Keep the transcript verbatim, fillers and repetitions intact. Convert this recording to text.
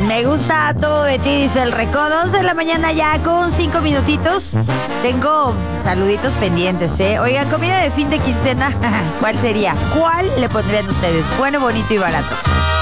Me gusta todo de ti, dice el Recodo. once de la mañana ya con cinco minutitos. Tengo saluditos pendientes, ¿eh? Oigan, comida de fin de quincena, ¿cuál sería? ¿Cuál le pondrían ustedes? Bueno, bonito y barato.